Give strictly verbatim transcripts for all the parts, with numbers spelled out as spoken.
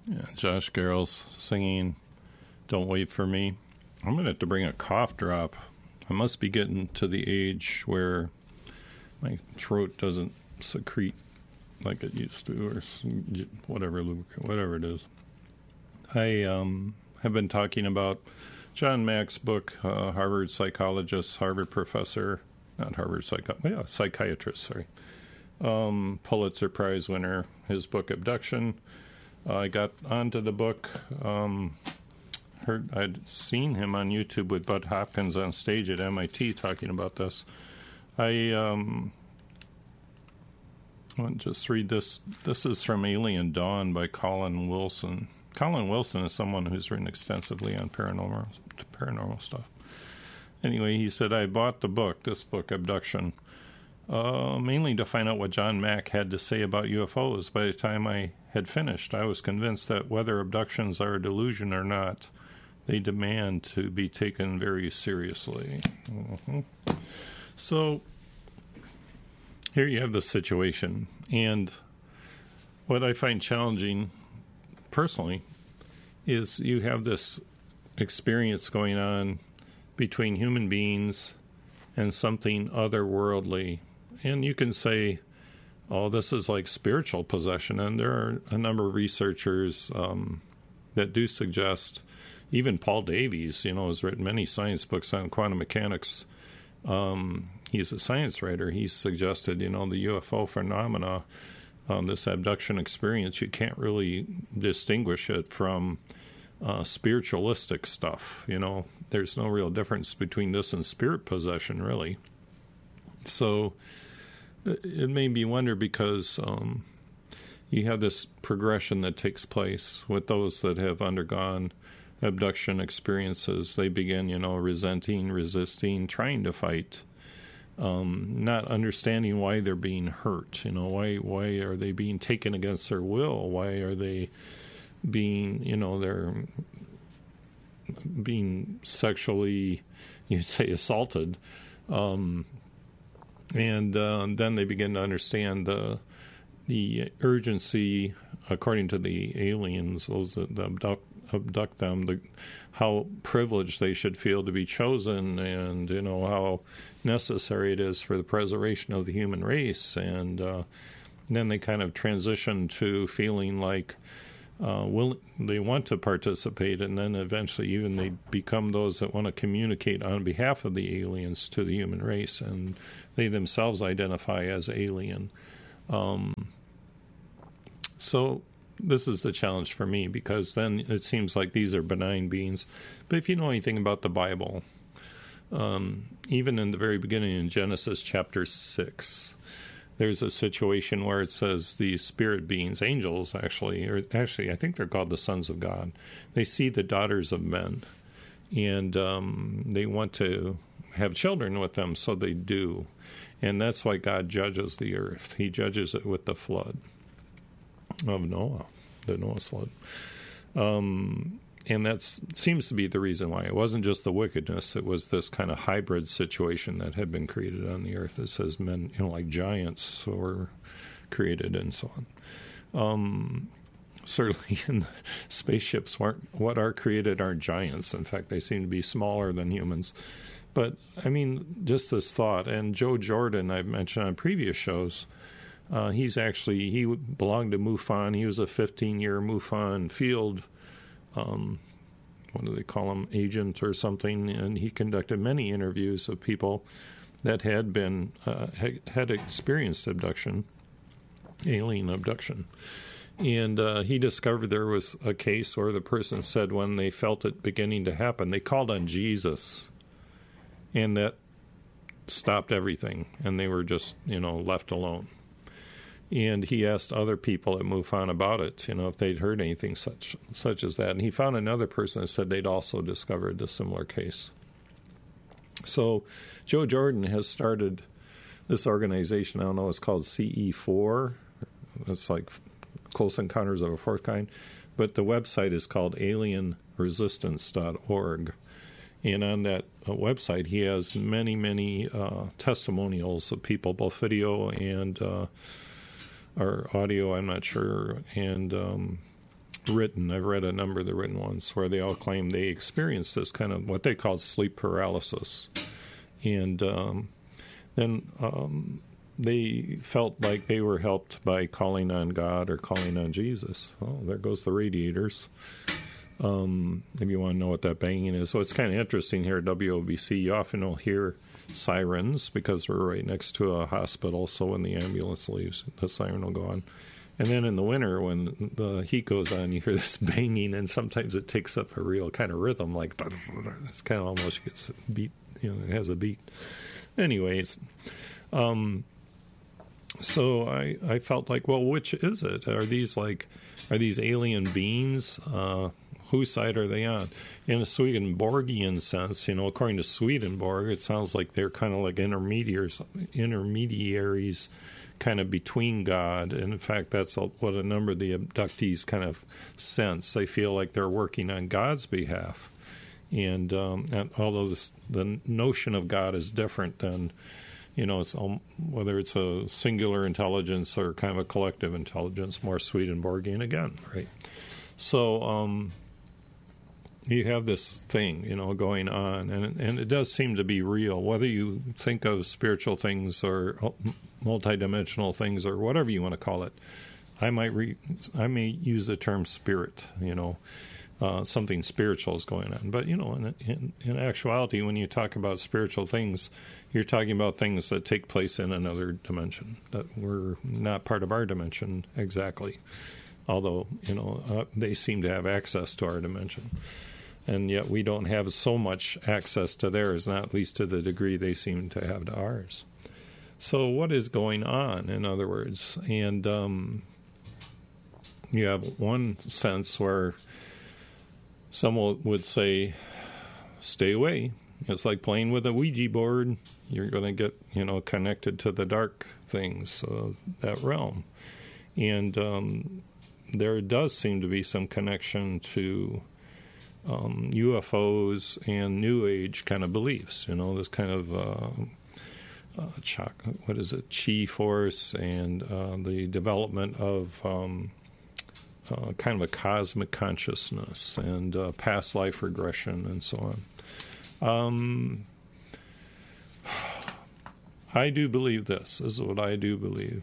Yeah, Josh Garrels singing Don't Wait for Me. I'm going to have to bring a cough drop. I must be getting to the age where my throat doesn't secrete like it used to, or whatever, whatever it is. I um, have been talking about John Mack's book, uh, Harvard psychologist, Harvard professor, not Harvard psych, yeah, psychiatrist, sorry, um, Pulitzer Prize winner, his book Abduction. Uh, I got onto the book, um, heard I'd seen him on YouTube with Bud Hopkins on stage at M I T talking about this. I um, want to just read this. This is from Alien Dawn by Colin Wilson. Colin Wilson is someone who's written extensively on paranormal paranormal stuff. Anyway, he said, I bought the book, this book, Abduction, uh, mainly to find out what John Mack had to say about U F Os. By the time I had finished, I was convinced that whether abductions are a delusion or not, they demand to be taken very seriously. Mm-hmm. So, here you have the situation. And what I find challenging, personally, is you have this experience going on between human beings and something otherworldly. And you can say, oh, this is like spiritual possession. And there are a number of researchers um, that do suggest, even Paul Davies, you know, has written many science books on quantum mechanics. Um, he's a science writer. He's suggested, you know, the U F O phenomena, um, this abduction experience, you can't really distinguish it from uh, spiritualistic stuff. You know, there's no real difference between this and spirit possession, really. So it made me wonder, because um, you have this progression that takes place with those that have undergone abduction experiences. They begin, you know, resenting, resisting, trying to fight, um, not understanding why they're being hurt. You know, why why are they being taken against their will? Why are they being, you know, they're being sexually, you'd say, assaulted. Um, and uh, then they begin to understand the the urgency, according to the aliens, those that abduct, abduct them, the, how privileged they should feel to be chosen, and, you know, how necessary it is for the preservation of the human race. And uh, then they kind of transition to feeling like uh, will, they want to participate, and then eventually even they become those that want to communicate on behalf of the aliens to the human race, and they themselves identify as alien. Um, so this is the challenge for me, because then it seems like these are benign beings. But if you know anything about the Bible, um, even in the very beginning in Genesis chapter six, there's a situation where it says the spirit beings, angels actually, or actually I think they're called the sons of God, they see the daughters of men, and um, they want to have children with them, so they do. And that's why God judges the earth. He judges it with the flood of Noah, the Noah's flood. Um, and that seems to be the reason why. It wasn't just the wickedness. It was this kind of hybrid situation that had been created on the earth. It says men, you know, like giants were created and so on. Um, certainly in the spaceships, weren't, what are created aren't giants. In fact, they seem to be smaller than humans. But, I mean, just this thought. And Joe Jordan, I've mentioned on previous shows, Uh, he's actually, he belonged to MUFON. He was a fifteen-year MUFON field, um, what do they call him, agent or something, and he conducted many interviews of people that had been, uh, had, had experienced abduction, alien abduction. And uh, he discovered there was a case where the person said when they felt it beginning to happen, they called on Jesus, and that stopped everything, and they were just, you know, left alone. And he asked other people at MUFON about it, you know, if they'd heard anything such such as that. And he found another person that said they'd also discovered a similar case. So Joe Jordan has started this organization. I don't know, it's called C E four. It's like Close Encounters of a Fourth Kind. But the website is called alien resistance dot org. And on that uh, website, he has many, many uh, testimonials of people, both video and uh, or audio, I'm not sure, and um, written. I've read a number of the written ones where they all claim they experienced this kind of what they call sleep paralysis. And um, then um, they felt like they were helped by calling on God or calling on Jesus. Oh, there goes the radiators. Um, if you want to know what that banging is. So it's kind of interesting here at W O B C. You often will hear sirens because we're right next to a hospital. So when the ambulance leaves, the siren will go on. And then in the winter, when the heat goes on, you hear this banging, and sometimes it takes up a real kind of rhythm, like it's kind of almost gets beat, you know, it has a beat. Anyways, um, so I, I felt like, well, which is it? Are these like, are these alien beings? Uh, whose side are they on? In a Swedenborgian sense, you know, according to Swedenborg, it sounds like they're kind of like intermediaries, intermediaries kind of between God. And in fact, that's what a number of the abductees kind of sense. They feel like they're working on God's behalf. And, um, and although this, the notion of God is different than, you know, it's um, whether it's a singular intelligence or kind of a collective intelligence, more Swedenborgian again, right? So um, you have this thing, you know, going on, and and it does seem to be real. Whether you think of spiritual things or multidimensional things or whatever you want to call it, I might re- I may use the term spirit, you know. Uh, something spiritual is going on. But, you know, in, in, in actuality, when you talk about spiritual things, you're talking about things that take place in another dimension that were not part of our dimension exactly. Although, you know, uh, they seem to have access to our dimension. And yet we don't have so much access to theirs, not at least to the degree they seem to have to ours. So what is going on, in other words? And um, you have one sense where someone would say, stay away. It's like playing with a Ouija board. You're going to get, you know, connected to the dark things of that realm. And um, there does seem to be some connection to um, U F Os and New Age kind of beliefs. You know, this kind of, uh, uh, ch- what is it, Chi force and uh, the development of Um, Uh, kind of a cosmic consciousness and uh, past life regression and so on. Um, I do believe this. This is what I do believe.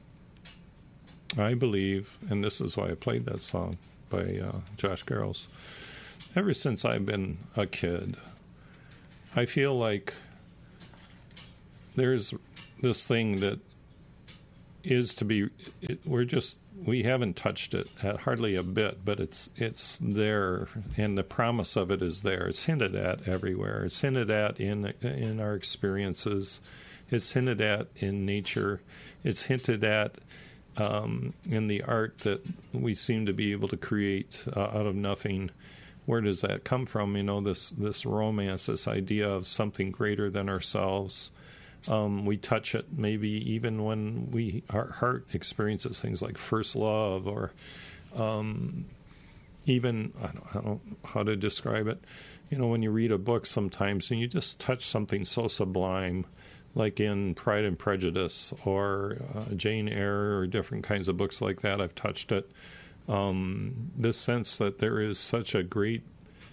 I believe, and this is why I played that song by uh, Josh Garrels. Ever since I've been a kid, I feel like there's this thing that is to be, it, we're just, we haven't touched it at hardly a bit, but it's it's there, and the promise of it is there. It's hinted at everywhere. It's hinted at in in our experiences. It's hinted at in nature. It's hinted at um, in the art that we seem to be able to create uh, out of nothing. Where does that come from? You know, this this romance, this idea of something greater than ourselves. Um, we touch it maybe even when we our heart experiences things like first love, or um, even I don't, I don't know how to describe it. You know, when you read a book sometimes and you just touch something so sublime, like in Pride and Prejudice or uh, Jane Eyre or different kinds of books like that, I've touched it. Um, this sense that there is such a great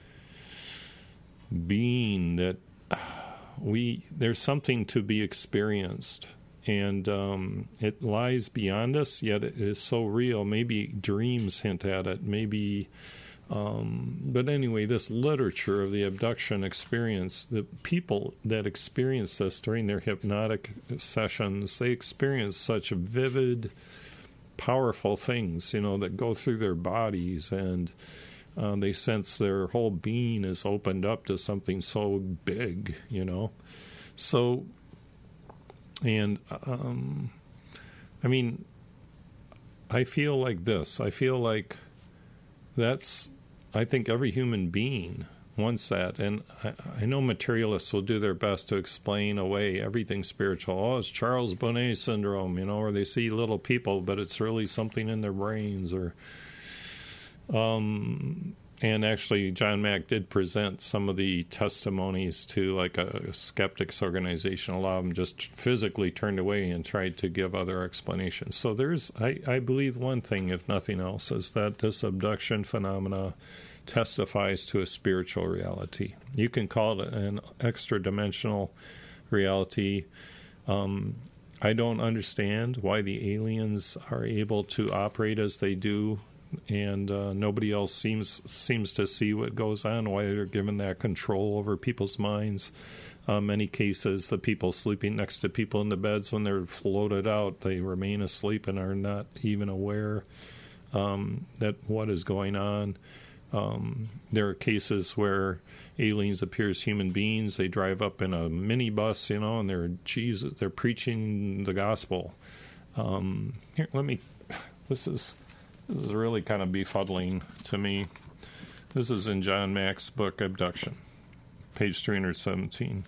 being that we there's something to be experienced, and um, it lies beyond us, yet it is so real. Maybe dreams hint at it, maybe um, but anyway, this literature of the abduction experience, the people that experience this during their hypnotic sessions, they experience such vivid, powerful things, you know, that go through their bodies, and Uh, they sense their whole being is opened up to something so big, you know. So, and, um, I mean, I feel like this. I feel like that's, I think every human being wants that. And I, I know materialists will do their best to explain away everything spiritual. Oh, it's Charles Bonnet syndrome, you know, or they see little people, but it's really something in their brains, or Um, and actually, John Mack did present some of the testimonies to like a, a skeptics organization. A lot of them just physically turned away and tried to give other explanations. So there's, I, I believe one thing, if nothing else, is that this abduction phenomena testifies to a spiritual reality. You can call it an extra-dimensional reality. Um, I don't understand why the aliens are able to operate as they do, and uh, nobody else seems seems to see what goes on, why they're given that control over people's minds. Uh, many cases, the people sleeping next to people in the beds, when they're floated out, they remain asleep and are not even aware um, that what is going on. Um, there are cases where aliens appear as human beings. They drive up in a minibus, you know, and they're Jesus. They're preaching the gospel. Um, here, let me. This is. This is really kind of befuddling to me. This is in John Mack's book, Abduction, page three hundred seventeen.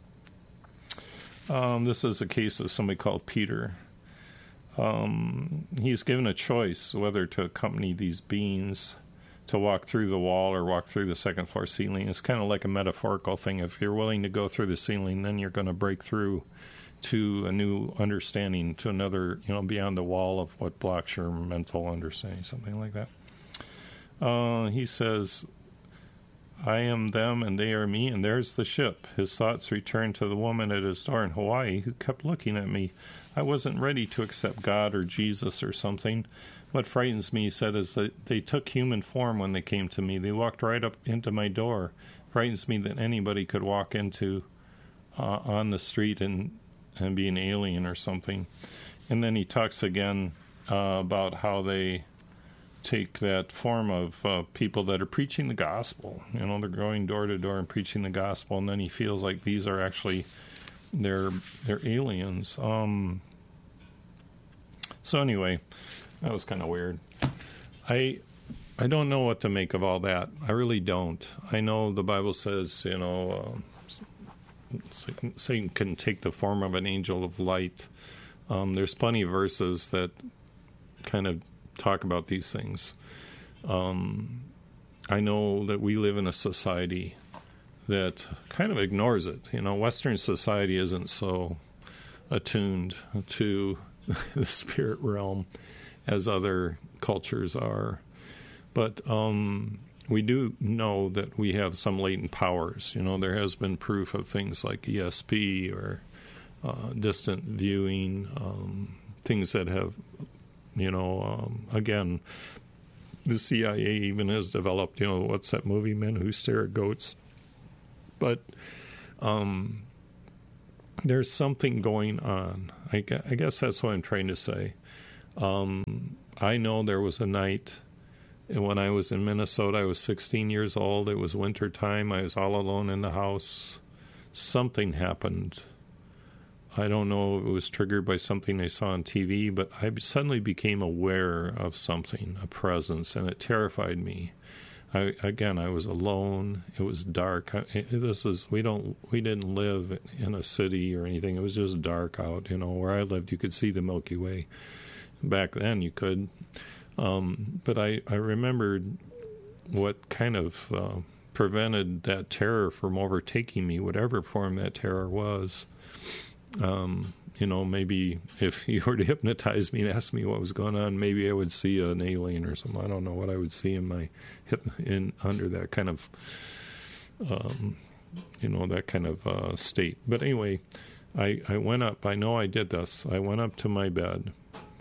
Um, this is a case of somebody called Peter. Um, he's given a choice whether to accompany these beings to walk through the wall or walk through the second floor ceiling. It's kind of like a metaphorical thing. If you're willing to go through the ceiling, then you're going to break through to a new understanding, to another, you know, beyond the wall of what blocks your mental understanding, something like that. Uh, he says, I am them and they are me, and there's the ship. His thoughts returned to the woman at his door in Hawaii who kept looking at me. I wasn't ready to accept God or Jesus or something. What frightens me, he said, is that they took human form when they came to me. They walked right up into my door. Frightens me that anybody could walk into uh, on the street and and be an alien or something. And then he talks again uh, about how they take that form of uh, people that are preaching the gospel. You know, they're going door to door and preaching the gospel, and then he feels like these are actually they're they're aliens. Um, so anyway, that was kind of weird. I I don't know what to make of all that. I really don't. I know the Bible says, you know, uh, Satan can take the form of an angel of light. Um, there's plenty of verses that kind of talk about these things. Um, I know that we live in a society that kind of ignores it. You know, Western society isn't so attuned to the spirit realm as other cultures are. But um we do know that we have some latent powers. You know, there has been proof of things like E S P or uh, distant viewing, um, things that have, you know, um, again, the C I A even has developed, you know, what's that movie, Men Who Stare at Goats? But um, there's something going on. I, I guess that's what I'm trying to say. Um, I know there was a night. And when I was in Minnesota, I was sixteen years old. It was winter time. I was all alone in the house. Something happened. I don't know if it was triggered by something I saw on T V, but I suddenly became aware of something, a presence, and it terrified me. I, again, I was alone. It was dark. I, this is we don't we didn't live in a city or anything. It was just dark out. You know, where I lived, you could see the Milky Way. Back then, you could. Um, but I, I remembered what kind of uh, prevented that terror from overtaking me, whatever form that terror was. Um, you know, maybe if you were to hypnotize me and ask me what was going on, maybe I would see an alien or something. I don't know what I would see in my hip, in under that kind of, um, you know, that kind of uh, state. But anyway, I, I went up. I know I did this. I went up to my bed.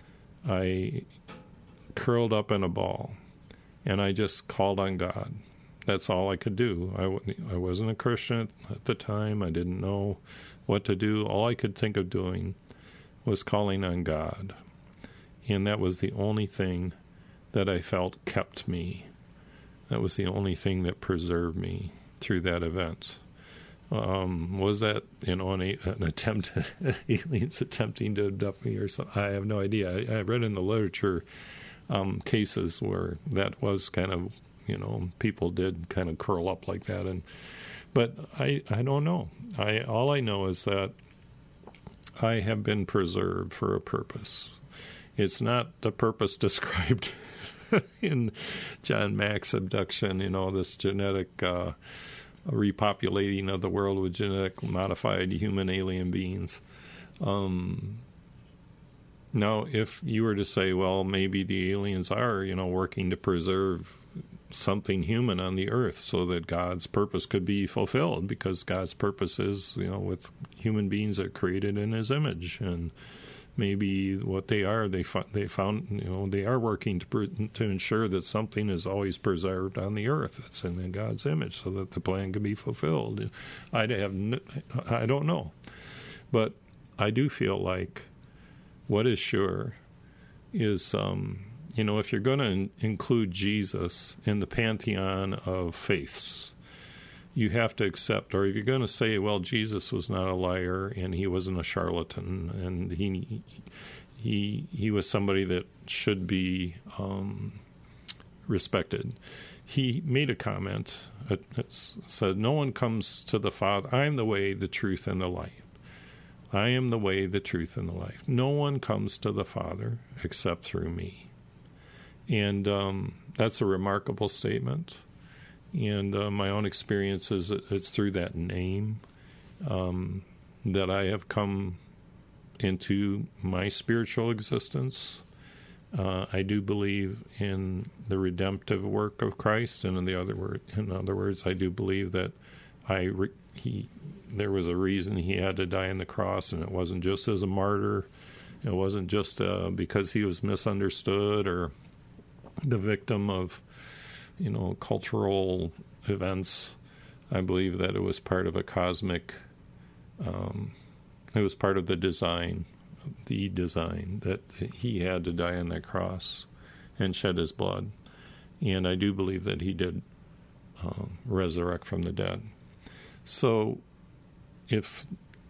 I curled up in a ball, and I just called on God. That's all I could do. I, I wasn't a Christian at the time. I didn't know what to do. All I could think of doing was calling on God. And that was the only thing that I felt kept me. That was the only thing that preserved me through that event. Um, was that, you know, an, an attempt, aliens attempting to abduct me or something? I have no idea. I, I read in the literature um, cases where that was kind of, you know, people did kind of curl up like that. And but I, I don't know. I all I know is that I have been preserved for a purpose. It's not the purpose described in John Mack's abduction, you know, this genetic uh, repopulating of the world with genetic modified human alien beings. Um, now, if you were to say, well, maybe the aliens are, you know, working to preserve something human on the earth so that God's purpose could be fulfilled, because God's purpose is, you know, with human beings that are created in his image, and maybe what they are, they fo- they found, you know, they are working to pr- to ensure that something is always preserved on the earth that's in God's image, so that the plan can be fulfilled. I have, n- I don't know, but I do feel like what is sure is, um, you know, if you're going to in- include Jesus in the pantheon of faiths, you have to accept, or if you're going to say, well, Jesus was not a liar and he wasn't a charlatan, and he he he was somebody that should be um, respected. He made a comment that said, no one comes to the Father. I am the way, the truth, and the light. I am the way, the truth, and the life. No one comes to the Father except through me. And um, that's a remarkable statement. And uh, my own experience is that it's through that name um, that I have come into my spiritual existence. Uh, I do believe in the redemptive work of Christ, and in the other word, in other words, I do believe that I re- he there was a reason he had to die on the cross, and it wasn't just as a martyr. It wasn't just uh, because he was misunderstood or the victim of, you know, cultural events. I believe that it was part of a cosmic, um, it was part of the design, the design, that he had to die on that cross and shed his blood. And I do believe that he did uh, resurrect from the dead. So if,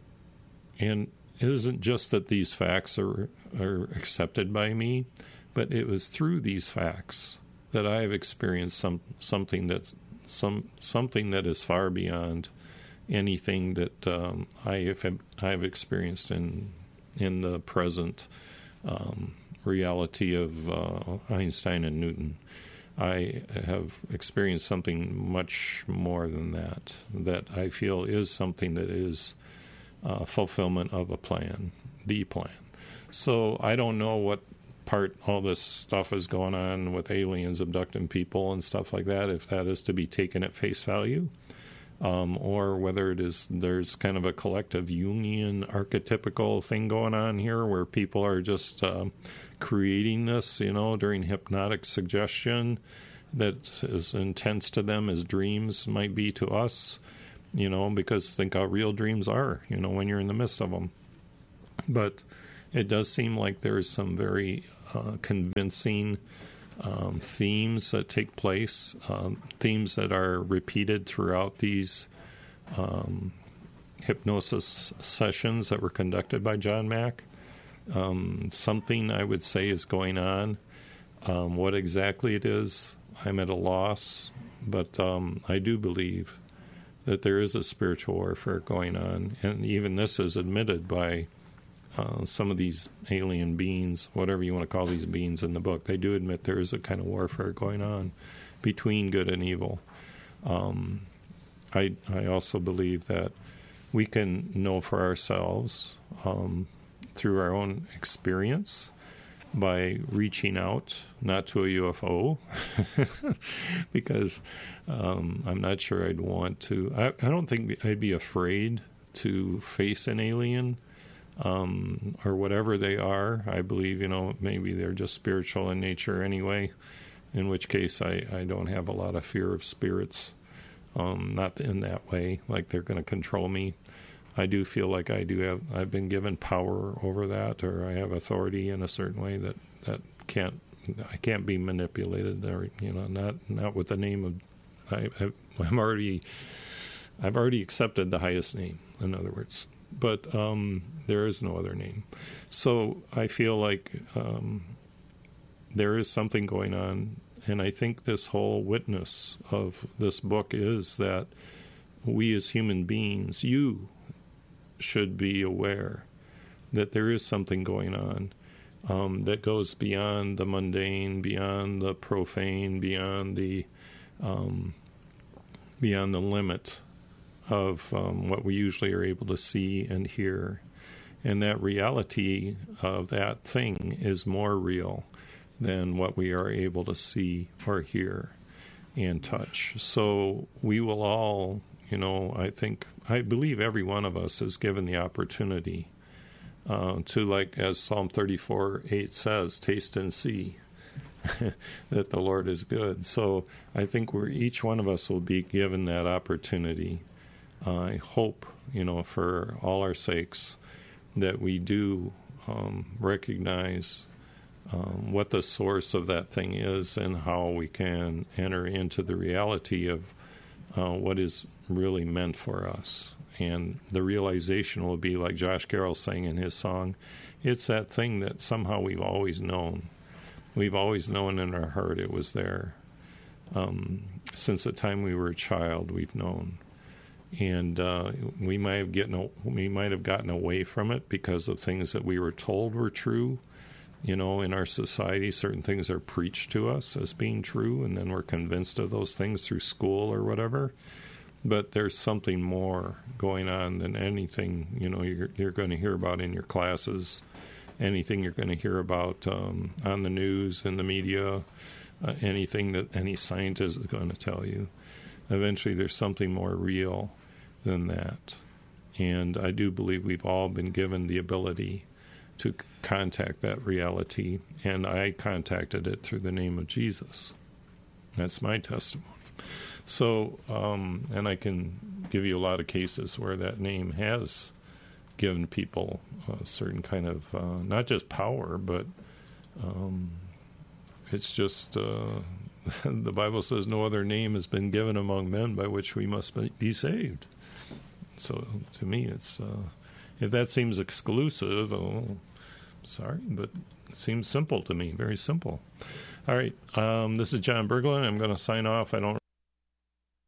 and it isn't just that these facts are, are accepted by me, but it was through these facts that I have experienced some something that's some something that is far beyond anything that um, I have I've experienced in in the present um, reality of uh, Einstein and Newton. I have experienced something much more than that, that I feel is something that is uh, fulfillment of a plan, the plan. So I don't know what part all this stuff is going on with aliens abducting people and stuff like that, if that is to be taken at face value, um, or whether it is there's kind of a collective Jungian archetypical thing going on here where people are just uh, creating this, you know, during hypnotic suggestion that's as intense to them as dreams might be to us, you know, because think how real dreams are, you know, when you're in the midst of them. But it does seem like there is some very uh, convincing um, themes that take place, um, themes that are repeated throughout these um, hypnosis sessions that were conducted by John Mack. Um, something I would say is going on. Um, what exactly it is, I'm at a loss, but um, I do believe that there is a spiritual warfare going on, and even this is admitted by Uh, some of these alien beings, whatever you want to call these beings in the book. They do admit there is a kind of warfare going on between good and evil. Um, I I also believe that we can know for ourselves um, through our own experience by reaching out, not to a U F O, because um, I'm not sure I'd want to. I, I don't think I'd be afraid to face an alien. Um, or whatever they are. I believe, you know, maybe they're just spiritual in nature anyway, in which case I, I don't have a lot of fear of spirits, um, not in that way, like they're going to control me. I do feel like I do have, I've been given power over that, or I have authority in a certain way that, that can't, I can't be manipulated, or, you know, not, not with the name of, I, I, I'm already, I've already accepted the highest name, in other words. But um, there is no other name. So I feel like um, there is something going on, and I think this whole witness of this book is that we as human beings, you should be aware that there is something going on, um, that goes beyond the mundane, beyond the profane, beyond the um, beyond the limit of um, what we usually are able to see and hear. And that reality of that thing is more real than what we are able to see or hear and touch. So we will all, you know, I think, I believe every one of us is given the opportunity uh, to, like, as Psalm thirty-four eight says, taste and see that the Lord is good. So I think we're, each one of us will be given that opportunity. Uh, I hope, you know, for all our sakes, that we do um, recognize um, what the source of that thing is and how we can enter into the reality of uh, what is really meant for us. And the realization will be, like Josh Carroll sang in his song, it's that thing that somehow we've always known. We've always known in our heart it was there. Um, since the time we were a child, we've known. And uh, we might have getting we might have gotten away from it because of things that we were told were true. You know, in our society, certain things are preached to us as being true, and then we're convinced of those things through school or whatever. But there's something more going on than anything, you know, you're, you're going to hear about in your classes, anything you're going to hear about um, on the news, in the media, uh, anything that any scientist is going to tell you. Eventually, there's something more real than that. And I do believe we've all been given the ability to contact that reality, and I contacted it through the name of Jesus. That's my testimony. So, um, and I can give you a lot of cases where that name has given people a certain kind of, uh, not just power, but um, it's just... Uh, the Bible says no other name has been given among men by which we must be saved. So to me, it's uh, if that seems exclusive, oh, sorry, but it seems simple to me, very simple. All right, um, this is John Berglund. I'm going to sign off. I don't